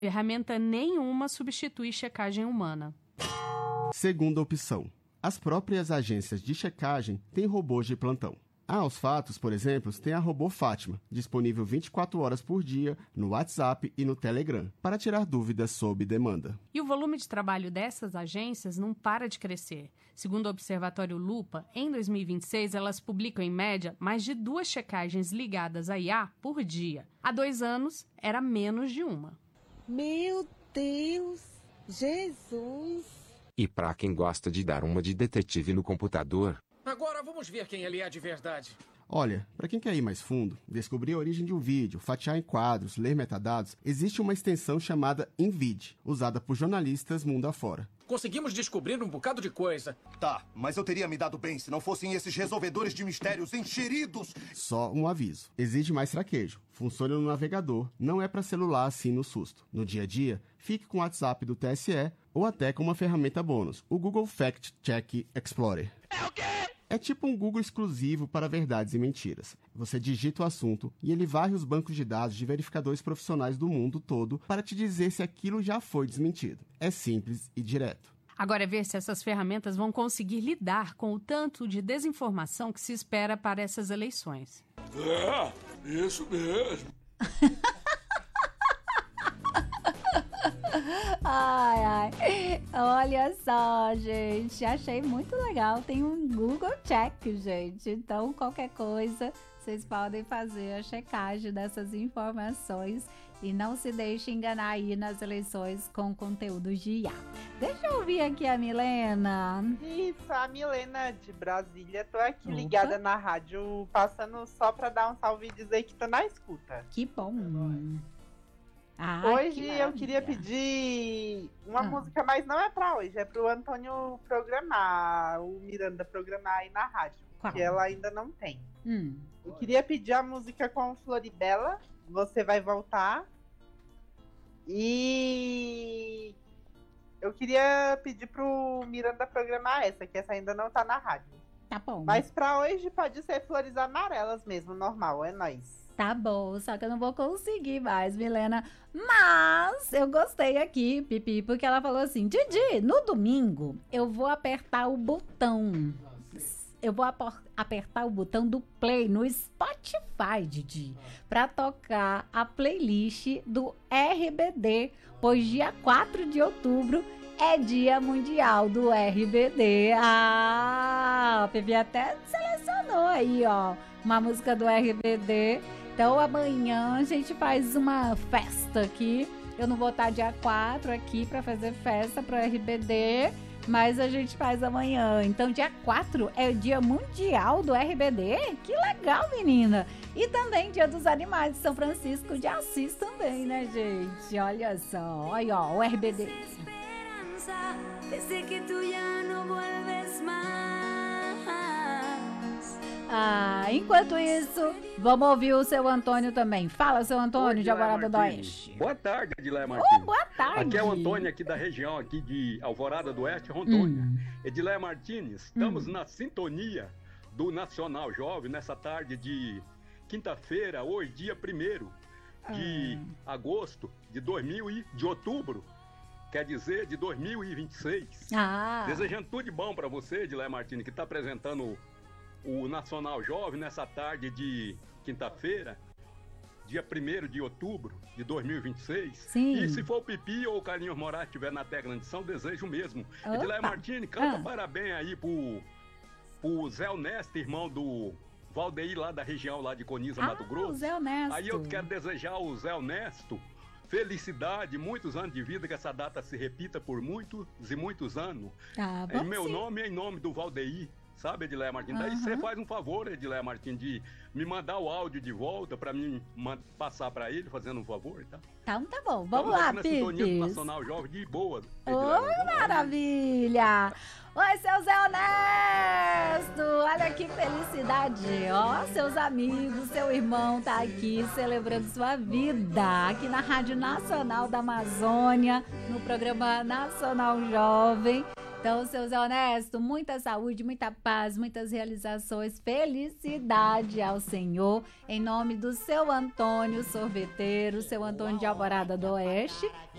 Ferramenta nenhuma substitui checagem humana. Segunda opção. As próprias agências de checagem têm robôs de plantão. A Aos Fatos, por exemplo, tem a robô Fátima, disponível 24 horas por dia no WhatsApp e no Telegram, para tirar dúvidas sob demanda. E o volume de trabalho dessas agências não para de crescer. Segundo o Observatório Lupa, em 2026 elas publicam em média mais de 2 checagens ligadas a IA por dia. Há 2 anos era menos de uma. Meu Deus! Jesus! E para quem gosta de dar uma de detetive no computador... Agora vamos ver quem ele é de verdade. Olha, para quem quer ir mais fundo, descobrir a origem de um vídeo, fatiar em quadros, ler metadados, existe uma extensão chamada InVid, usada por jornalistas mundo afora. Conseguimos descobrir um bocado de coisa. Tá, mas eu teria me dado bem se não fossem esses resolvedores de mistérios encheridos. Só um aviso. Exige mais traquejo. Funciona no navegador. Não é para celular assim no susto. No dia a dia, fique com o WhatsApp do TSE ou até com uma ferramenta bônus, o Google Fact Check Explorer. É o quê? É tipo um Google exclusivo para verdades e mentiras. Você digita o assunto e ele varre os bancos de dados de verificadores profissionais do mundo todo para te dizer se aquilo já foi desmentido. É simples e direto. Agora é ver se essas ferramentas vão conseguir lidar com o tanto de desinformação que se espera para essas eleições. É, isso mesmo. Ai, olha só, gente, achei muito legal, tem um Google Check, gente, então qualquer coisa, vocês podem fazer a checagem dessas informações e não se deixe enganar aí nas eleições com conteúdos de IA. Deixa eu ouvir aqui a Milena. Isso, a Milena de Brasília, tô aqui ligada na rádio, passando só pra dar um salve e dizer que tô na escuta. Que bom. Hoje eu queria pedir uma música, mas não é pra hoje, é pro Antônio programar, o Miranda programar aí na rádio, que ela ainda não tem. Eu queria pedir a música com Floribela, Você Vai Voltar, e eu queria pedir pro Miranda programar essa, que essa ainda não tá na rádio. Tá bom. Mas pra hoje pode ser Flores Amarelas mesmo, normal, é nóis. Tá bom, só que eu não vou conseguir mais, Milena. Mas eu gostei aqui, Pipi, porque ela falou assim: Didi, no domingo eu vou apertar o botão. Eu vou apertar o botão do play no Spotify, Didi, pra tocar a playlist do RBD, pois dia 4 de outubro é Dia Mundial do RBD. Ah, a Pipi até selecionou aí, ó, uma música do RBD. Então amanhã a gente faz uma festa aqui. Eu não vou estar dia 4 aqui para fazer festa pro RBD, mas a gente faz amanhã. Então dia 4 é o Dia Mundial do RBD? Que legal, menina! E também Dia dos Animais de São Francisco de Assis também, né, gente? Olha só, olha ó, o RBD. Desde que tu ya no vuelves más. Enquanto isso, vamos ouvir o seu Antônio também. Fala, seu Antônio, de Alvorada do Oeste. Boa tarde, Edileia Martins. Boa tarde. Aqui é o Antônio, aqui da região aqui de Alvorada do Oeste, Rondônia. Edileia Martins, estamos na sintonia do Nacional Jovem nessa tarde de quinta-feira, hoje, dia 1º de agosto de outubro. Quer dizer, de 2026. Desejando tudo de bom para você, Edileia Martins, que está apresentando o Nacional Jovem nessa tarde de quinta-feira, dia 1º de outubro de 2026. Sim. E se for o Pipi ou o Carlinhos Moraes estiver na Terra Grande São, desejo mesmo. Edileia Martins, canta parabéns aí pro Zé Onesto, irmão do Valdeir lá da região lá de Coniza, Mato Grosso. Zé Onesto. Aí eu quero desejar ao Zé Onesto felicidade, muitos anos de vida, que essa data se repita por muitos e muitos anos. Em meu nome e em nome do Valdeir, sabe, Edileia Martins? Daí você faz um favor, Edileia Martins, de me mandar o áudio de volta pra mim passar pra ele, fazendo um favor, tá? Então tá bom, vamos lá, Pipis. Sintonia do Nacional Jovem de boa. Maravilha! Oi, seu Zé Honesto! Olha que felicidade! Ó, seus amigos, seu irmão tá aqui celebrando sua vida aqui na Rádio Nacional da Amazônia, no programa Nacional Jovem. Então, seu Zé Honesto, muita saúde, muita paz, muitas realizações, felicidade ao Senhor, em nome do seu Antônio sorveteiro, seu Antônio de Alvorada do Oeste